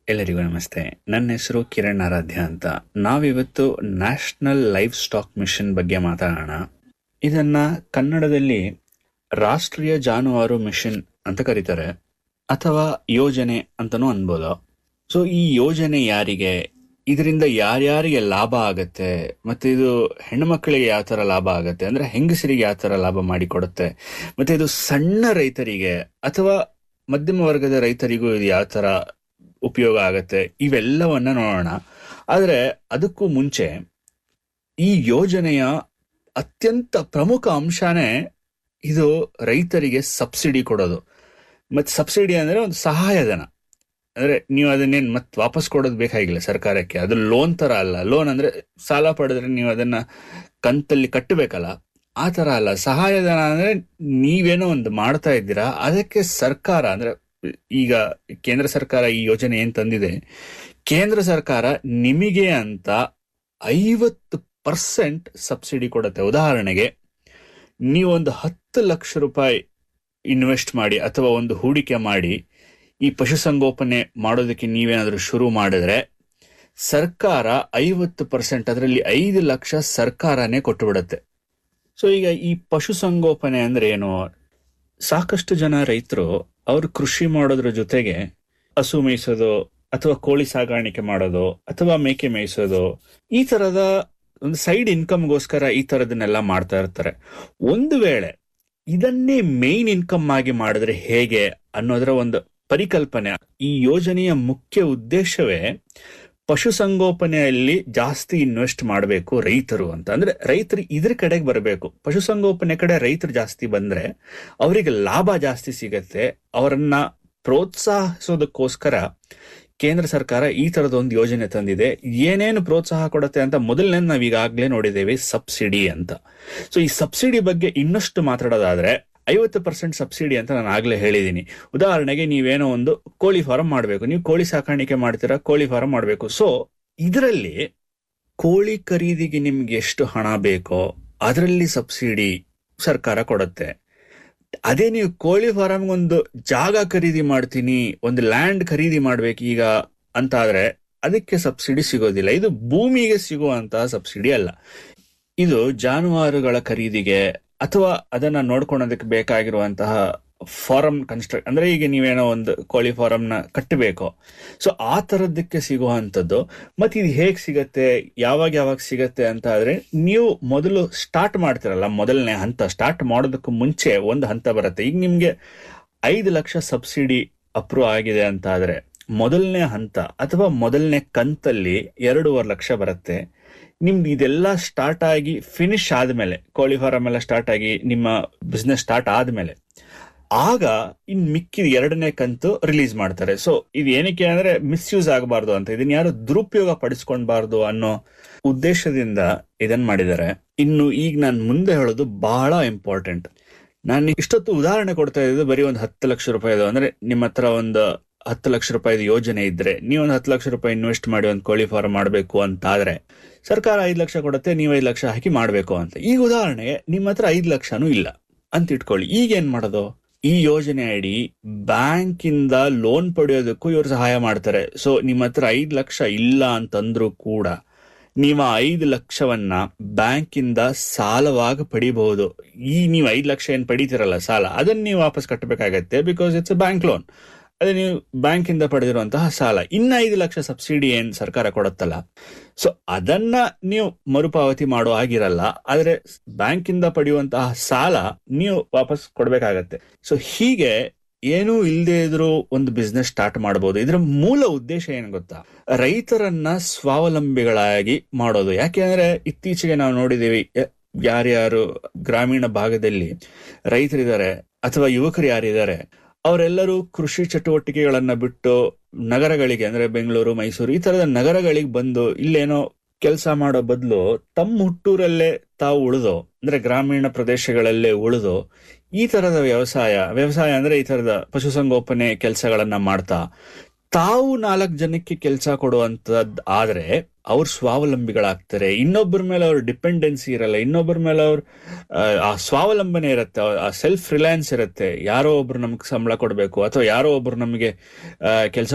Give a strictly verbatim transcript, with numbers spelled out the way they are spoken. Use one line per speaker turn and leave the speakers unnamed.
ಎಲ್ಲರಿಗೂ ನಮಸ್ತೆ. ನನ್ನ ಹೆಸರು ಕಿರಣ್ ಆರಾಧ್ಯ ಅಂತ. ನಾವಿವತ್ತು ನ್ಯಾಷನಲ್ ಲೈಫ್ ಸ್ಟಾಕ್ ಮಿಷನ್ ಬಗ್ಗೆ ಮಾತಾಡೋಣ. ಇದನ್ನ ಕನ್ನಡದಲ್ಲಿ ರಾಷ್ಟ್ರೀಯ ಜಾನುವಾರು ಮಿಷನ್ ಅಂತ ಕರೀತಾರೆ, ಅಥವಾ ಯೋಜನೆ ಅಂತನೂ ಅನ್ಬೋದು. ಸೊ ಈ ಯೋಜನೆ ಯಾರಿಗೆ, ಇದರಿಂದ ಯಾರ್ಯಾರಿಗೆ ಲಾಭ ಆಗತ್ತೆ, ಮತ್ತೆ ಇದು ಹೆಣ್ಮಕ್ಳಿಗೆ ಯಾವ ತರ ಲಾಭ ಆಗತ್ತೆ, ಅಂದ್ರೆ ಹೆಂಗಸರಿಗೆ ಯಾವ ತರ ಲಾಭ ಮಾಡಿಕೊಡುತ್ತೆ, ಮತ್ತೆ ಇದು ಸಣ್ಣ ರೈತರಿಗೆ ಅಥವಾ ಮಧ್ಯಮ ವರ್ಗದ ರೈತರಿಗೂ ಇದು ಯಾವ ತರ ಉಪಯೋಗ ಆಗತ್ತೆ, ಇವೆಲ್ಲವನ್ನ ನೋಡೋಣ. ಆದ್ರೆ ಅದಕ್ಕೂ ಮುಂಚೆ ಈ ಯೋಜನೆಯ ಅತ್ಯಂತ ಪ್ರಮುಖ ಅಂಶನೇ ಇದು ರೈತರಿಗೆ ಸಬ್ಸಿಡಿ ಕೊಡೋದು. ಮತ್ತೆ ಸಬ್ಸಿಡಿ ಅಂದ್ರೆ ಒಂದು ಸಹಾಯಧನ, ಅಂದ್ರೆ ನೀವು ಅದನ್ನೇನು ಮತ್ತೆ ವಾಪಸ್ ಕೊಡೋದು ಬೇಕಾಗಿಲ್ಲ ಸರ್ಕಾರಕ್ಕೆ. ಅದು ಲೋನ್ ತರ ಅಲ್ಲ. ಲೋನ್ ಅಂದ್ರೆ ಸಾಲ ಪಡೆದ್ರೆ ನೀವು ಅದನ್ನ ಕಂತಲ್ಲಿ ಕಟ್ಟಬೇಕಲ್ಲ, ಆ ತರ ಅಲ್ಲ. ಸಹಾಯಧನ ಅಂದ್ರೆ ನೀವೇನೋ ಒಂದು ಮಾಡ್ತಾ ಇದ್ದೀರಾ, ಅದಕ್ಕೆ ಸರ್ಕಾರ ಅಂದ್ರೆ ಈಗ ಕೇಂದ್ರ ಸರ್ಕಾರ ಈ ಯೋಜನೆ ಏನ್ ತಂದಿದೆ, ಕೇಂದ್ರ ಸರ್ಕಾರ ನಿಮಗೆ ಅಂತ ಐವತ್ತು ಪರ್ಸೆಂಟ್ ಸಬ್ಸಿಡಿ ಕೊಡುತ್ತೆ. ಉದಾಹರಣೆಗೆ ನೀವೊಂದು ಹತ್ತು ಲಕ್ಷ ರೂಪಾಯಿ ಇನ್ವೆಸ್ಟ್ ಮಾಡಿ ಅಥವಾ ಒಂದು ಹೂಡಿಕೆ ಮಾಡಿ ಈ ಪಶುಸಂಗೋಪನೆ ಮಾಡೋದಕ್ಕೆ ನೀವೇನಾದ್ರೂ ಶುರು ಮಾಡಿದ್ರೆ ಸರ್ಕಾರ ಐವತ್ತು ಪರ್ಸೆಂಟ್ ಅದರಲ್ಲಿ ಐದು ಲಕ್ಷ ಸರ್ಕಾರನೇ ಕೊಟ್ಟು ಬಿಡುತ್ತೆ. ಸೊ ಈಗ ಈ ಪಶುಸಂಗೋಪನೆ ಅಂದ್ರೆ ಏನು? ಸಾಕಷ್ಟು ಜನ ರೈತರು ಅವರು ಕೃಷಿ ಮಾಡೋದ್ರ ಜೊತೆಗೆ ಹಸು ಮೇಯಿಸೋದು ಅಥವಾ ಕೋಳಿ ಸಾಗಾಣಿಕೆ ಮಾಡೋದು ಅಥವಾ ಮೇಕೆ ಮೇಯಿಸೋದು, ಈ ತರದ ಒಂದು ಸೈಡ್ ಇನ್ಕಮ್ಗೋಸ್ಕರ ಈ ತರದನ್ನೆಲ್ಲ ಮಾಡ್ತಾ ಇರ್ತಾರೆ. ಒಂದು ವೇಳೆ ಇದನ್ನೇ ಮೇನ್ ಇನ್ಕಮ್ ಆಗಿ ಮಾಡಿದ್ರೆ ಹೇಗೆ ಅನ್ನೋದರ ಒಂದು ಪರಿಕಲ್ಪನೆ. ಈ ಯೋಜನೆಯ ಮುಖ್ಯ ಉದ್ದೇಶವೇ ಪಶುಸಂಗೋಪನೆಯಲ್ಲಿ ಜಾಸ್ತಿ ಇನ್ವೆಸ್ಟ್ ಮಾಡಬೇಕು ರೈತರು ಅಂತ. ಅಂದ್ರೆ ರೈತರು ಇದ್ರ ಕಡೆಗೆ ಬರಬೇಕು. ಪಶುಸಂಗೋಪನೆ ಕಡೆ ರೈತರು ಜಾಸ್ತಿ ಬಂದ್ರೆ ಅವರಿಗೆ ಲಾಭ ಜಾಸ್ತಿ ಸಿಗತ್ತೆ. ಅವರನ್ನ ಪ್ರೋತ್ಸಾಹಿಸೋದಕ್ಕೋಸ್ಕರ ಕೇಂದ್ರ ಸರ್ಕಾರ ಈ ತರದೊಂದು ಯೋಜನೆ ತಂದಿದೆ. ಏನೇನು ಪ್ರೋತ್ಸಾಹ ಕೊಡುತ್ತೆ ಅಂತ ಮೊದಲನೇ ನಾವ್ ಈಗಾಗ್ಲೇ ನೋಡಿದ್ದೇವೆ, ಸಬ್ಸಿಡಿ ಅಂತ. ಸೊ ಈ ಸಬ್ಸಿಡಿ ಬಗ್ಗೆ ಇನ್ನಷ್ಟು ಮಾತಾಡೋದಾದ್ರೆ ಐವತ್ತು ಪರ್ಸೆಂಟ್ ಸಬ್ಸಿಡಿ ಅಂತ ನಾನು ಆಗ್ಲೇ ಹೇಳಿದೀನಿ. ಉದಾಹರಣೆಗೆ ನೀವೇನೋ ಒಂದು ಕೋಳಿ ಫಾರಂ ಮಾಡಬೇಕು, ನೀವು ಕೋಳಿ ಸಾಕಾಣಿಕೆ ಮಾಡ್ತೀರಾ, ಕೋಳಿ ಫಾರಂ ಮಾಡಬೇಕು. ಸೊ ಇದರಲ್ಲಿ ಕೋಳಿ ಖರೀದಿಗೆ ನಿಮ್ಗೆ ಎಷ್ಟು ಹಣ ಬೇಕೋ ಅದರಲ್ಲಿ ಸಬ್ಸಿಡಿ ಸರ್ಕಾರ ಕೊಡುತ್ತೆ. ಅದೇ ನೀವು ಕೋಳಿ ಫಾರಂ ಒಂದು ಜಾಗ ಖರೀದಿ ಮಾಡ್ತೀನಿ, ಒಂದು ಲ್ಯಾಂಡ್ ಖರೀದಿ ಮಾಡ್ಬೇಕು ಈಗ ಅಂತ ಆದ್ರೆ ಅದಕ್ಕೆ ಸಬ್ಸಿಡಿ ಸಿಗೋದಿಲ್ಲ. ಇದು ಭೂಮಿಗೆ ಸಿಗುವಂತಹ ಸಬ್ಸಿಡಿ ಅಲ್ಲ. ಇದು ಜಾನುವಾರುಗಳ ಖರೀದಿಗೆ ಅಥವಾ ಅದನ್ನ ನೋಡ್ಕೊಳೋದಕ್ಕೆ ಬೇಕಾಗಿರುವಂತಹ ಫಾರಂ ಕನ್ಸ್ಟ್ರಕ್ಟ್, ಅಂದ್ರೆ ಈಗ ನೀವೇನೋ ಒಂದು ಕೋಳಿ ಫಾರಂ ನ ಕಟ್ಟಬೇಕು, ಸೊ ಆ ತರದಕ್ಕೆ ಸಿಗುವಂತದ್ದು. ಮತ್ತೆ ಇದು ಹೇಗ್ ಸಿಗತ್ತೆ, ಯಾವಾಗ ಯಾವಾಗ ಸಿಗತ್ತೆ ಅಂತ ಆದ್ರೆ ನೀವು ಮೊದಲು ಸ್ಟಾರ್ಟ್ ಮಾಡ್ತಿರಲ್ಲ, ಮೊದಲನೇ ಹಂತ ಸ್ಟಾರ್ಟ್ ಮಾಡೋದಕ್ಕೂ ಮುಂಚೆ ಒಂದು ಹಂತ ಬರುತ್ತೆ. ಈಗ ನಿಮ್ಗೆ ಐದು ಲಕ್ಷ ಸಬ್ಸಿಡಿ ಅಪ್ರೂವ್ ಆಗಿದೆ ಅಂತ ಆದ್ರೆ ಮೊದಲನೇ ಹಂತ ಅಥವಾ ಮೊದಲನೇ ಕಂತಲ್ಲಿ ಎರಡೂವರೆ ಲಕ್ಷ ಬರುತ್ತೆ. ನಿಮ್ದು ಇದೆಲ್ಲ ಸ್ಟಾರ್ಟ್ ಆಗಿ ಫಿನಿಶ್ ಆದ್ಮೇಲೆ, ಕೋಳಿ ಫಾರಂ ಎಲ್ಲ ಸ್ಟಾರ್ಟ್ ಆಗಿ ನಿಮ್ಮ ಬಿಸ್ನೆಸ್ ಸ್ಟಾರ್ಟ್ ಆದ್ಮೇಲೆ ಆಗ ಇನ್ ಮಿಕ್ಕಿದ ಎರಡನೇ ಕಂತು ರಿಲೀಸ್ ಮಾಡ್ತಾರೆ. ಸೊ ಇದು ಏನಕ್ಕೆ ಅಂದ್ರೆ ಮಿಸ್ಯೂಸ್ ಆಗಬಾರ್ದು ಅಂತ, ಇದನ್ನ ಯಾರು ದುರುಪಯೋಗ ಪಡಿಸ್ಕೊಳ್ಬಾರ್ದು ಅನ್ನೋ ಉದ್ದೇಶದಿಂದ ಇದನ್ ಮಾಡಿದ್ದಾರೆ. ಇನ್ನು ಈಗ ನಾನು ಮುಂದೆ ಹೇಳೋದು ಬಹಳ ಇಂಪಾರ್ಟೆಂಟ್. ನಾನು ಇಷ್ಟೊತ್ತು ಉದಾಹರಣೆ ಕೊಡ್ತಾ ಇದ್ದು ಬರೀ ಒಂದು ಹತ್ತು ಲಕ್ಷ ರೂಪಾಯಿದು, ಅಂದ್ರೆ ನಿಮ್ಮ ಹತ್ರ ಒಂದು ಹತ್ತು ಲಕ್ಷ ರೂಪಾಯಿದು ಯೋಜನೆ ಇದ್ರೆ ನೀವು ಒಂದು ಹತ್ತು ಲಕ್ಷ ರೂಪಾಯಿ ಇನ್ವೆಸ್ಟ್ ಮಾಡಿ ಒಂದು ಕೋಳಿ ಫಾರ್ಮ್ ಮಾಡಬೇಕು ಅಂತ ಆದ್ರೆ ಸರ್ಕಾರ ಐದು ಲಕ್ಷ ಕೊಡುತ್ತೆ, ನೀವು ಐದು ಲಕ್ಷ ಹಾಕಿ ಮಾಡ್ಬೇಕು ಅಂತ. ಈಗ ಉದಾಹರಣೆಗೆ ನಿಮ್ಮ ಹತ್ರ ಐದು ಲಕ್ಷನೂ ಇಲ್ಲ ಅಂತ ಇಟ್ಕೊಳ್ಳಿ. ಈಗ ಏನ್ ಮಾಡೋದು? ಈ ಯೋಜನೆ ಅಡಿ ಬ್ಯಾಂಕ್ ಇಂದ ಲೋನ್ ಪಡೆಯೋದಕ್ಕೂ ಇವರು ಸಹಾಯ ಮಾಡ್ತಾರೆ. ಸೊ ನಿಮ್ಮ ಹತ್ರ ಐದು ಲಕ್ಷ ಇಲ್ಲ ಅಂತಂದ್ರೂ ಕೂಡ ನೀವು ಐದು ಲಕ್ಷವನ್ನ ಬ್ಯಾಂಕ್ ಇಂದ ಸಾಲವಾಗಿ ಪಡಿಬಹುದು. ಈ ನೀವು ಐದು ಲಕ್ಷ ಏನ್ ಪಡಿತೀರಲ್ಲ ಸಾಲ, ಅದನ್ನ ನೀವು ವಾಪಸ್ ಕಟ್ಟಬೇಕಾಗತ್ತೆ, because it's a bank loan. ಅದೇ ನೀವು ಬ್ಯಾಂಕ್ ಇಂದ ಪಡೆದಿರುವಂತಹ ಸಾಲ. ಇನ್ನ ಐದು ಲಕ್ಷ ಸಬ್ಸಿಡಿ ಏನ್ ಸರ್ಕಾರ ಕೊಡುತ್ತಲ್ಲ, ಸೊ ಅದನ್ನ ನೀವು ಮರುಪಾವತಿ ಮಾಡೋ ಆಗಿರಲ್ಲ. ಆದ್ರೆ ಬ್ಯಾಂಕ್ ಇಂದ ಪಡೆಯುವಂತಹ ಸಾಲ ನೀವು ವಾಪಸ್ ಕೊಡ್ಬೇಕಾಗತ್ತೆ. ಸೊ ಹೀಗೆ ಏನೂ ಇಲ್ಲದೆ ಇದ್ರೂ ಒಂದು ಬಿಸ್ನೆಸ್ ಸ್ಟಾರ್ಟ್ ಮಾಡಬಹುದು. ಇದರ ಮೂಲ ಉದ್ದೇಶ ಏನ್ ಗೊತ್ತಾ? ರೈತರನ್ನ ಸ್ವಾವಲಂಬಿಗಳಾಗಿ ಮಾಡೋದು. ಯಾಕೆಂದ್ರೆ ಇತ್ತೀಚೆಗೆ ನಾವು ನೋಡಿದೀವಿ, ಯಾರ್ಯಾರು ಗ್ರಾಮೀಣ ಭಾಗದಲ್ಲಿ ರೈತರಿದ್ದಾರೆ ಅಥವಾ ಯುವಕರು ಯಾರಿದ್ದಾರೆ ಅವರೆಲ್ಲರೂ ಕೃಷಿ ಚಟುವಟಿಕೆಗಳನ್ನ ಬಿಟ್ಟು ನಗರಗಳಿಗೆ, ಅಂದ್ರೆ ಬೆಂಗಳೂರು, ಮೈಸೂರು ಈ ತರದ ನಗರಗಳಿಗೆ ಬಂದು ಇಲ್ಲೇನೋ ಕೆಲಸ ಮಾಡೋ ಬದಲು ತಮ್ಮ ಹುಟ್ಟೂರಲ್ಲೇ ತಾವು ಉಳಿದು, ಅಂದ್ರೆ ಗ್ರಾಮೀಣ ಪ್ರದೇಶಗಳಲ್ಲೇ ಉಳಿದು ಈ ತರದ ವ್ಯವಸಾಯ ವ್ಯವಸಾಯ ಅಂದ್ರೆ ಈ ತರದ ಪಶುಸಂಗೋಪನೆ ಕೆಲಸಗಳನ್ನ ಮಾಡ್ತಾ ತಾವು ನಾಲ್ಕು ಜನಕ್ಕೆ ಕೆಲಸ ಕೊಡುವಂತದ್ ಆದ್ರೆ ಅವ್ರು ಸ್ವಾವಲಂಬಿಗಳಾಗ್ತಾರೆ. ಇನ್ನೊಬ್ಬರ ಮೇಲೆ ಅವ್ರ ಡಿಪೆಂಡೆನ್ಸಿ ಇರಲ್ಲ, ಇನ್ನೊಬ್ಬರ ಮೇಲೆ ಅವ್ರ ಆ ಸ್ವಾವಲಂಬನೆ ಇರುತ್ತೆ, ಆ ಸೆಲ್ಫ್ ರಿಲಯನ್ಸ್ ಇರುತ್ತೆ. ಯಾರೋ ಒಬ್ರು ನಮ್ಗೆ ಸಂಬಳ ಕೊಡ್ಬೇಕು ಅಥವಾ ಯಾರೋ ಒಬ್ರು ನಮಗೆ ಕೆಲಸ